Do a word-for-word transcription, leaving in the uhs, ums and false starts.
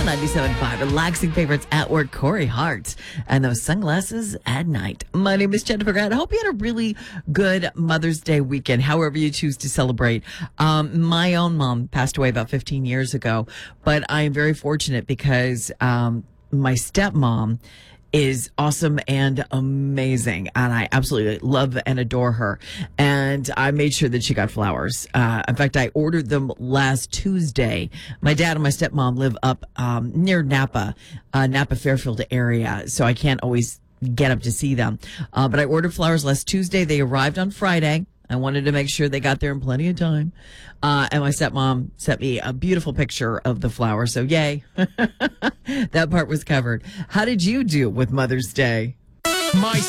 on ninety-seven point five. Relaxing favorites at work, Corey Hart, and those sunglasses at night. My name is Jennifer Grant. I hope you had a really good Mother's Day weekend, however you choose to celebrate. Um, my own mom passed away about fifteen years ago, but I am very fortunate because um, my stepmom is awesome and amazing, and I absolutely love and adore her. And I made sure that she got flowers. Uh, in fact, I ordered them last Tuesday. My dad and my stepmom live up um, near Napa, uh, Napa Fairfield area, so I can't always get up to see them. Uh, but I ordered flowers last Tuesday. They arrived on Friday. I wanted to make sure they got there in plenty of time. Uh, and my stepmom sent me a beautiful picture of the flowers. So yay. That part was covered. How did you do with Mother's Day? My